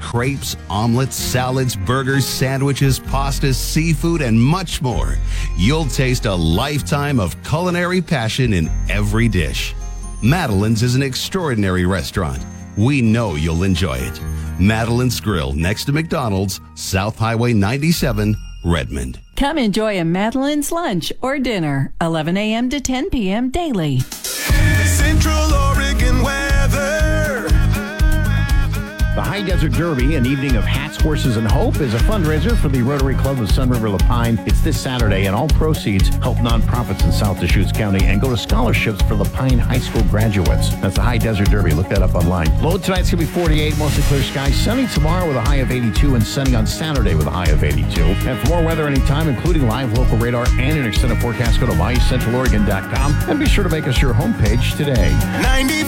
crepes, omelets, salads, burgers, sandwiches, pastas, seafood, and much more. You'll taste a lifetime of culinary passion in every dish. Madeline's is an extraordinary restaurant. We know you'll enjoy it. Madeline's Grill, next to McDonald's, South Highway 97, Redmond. Come enjoy a Madeline's lunch or dinner, 11 a.m. to 10 p.m. daily. Central Oregon weather. The High Desert Derby, an evening of hats, horses, and hope, is a fundraiser for the Rotary Club of Sun River La Pine. It's this Saturday, and all proceeds help nonprofits in South Deschutes County and go to scholarships for La Pine High School graduates. That's the High Desert Derby. Look that up online. Low tonight's going to be 48, mostly clear skies. Sunny tomorrow with a high of 82, and sunny on Saturday with a high of 82. And for more weather anytime, including live local radar and an extended forecast, go to mycentraloregon.com and be sure to make us your homepage today. 95.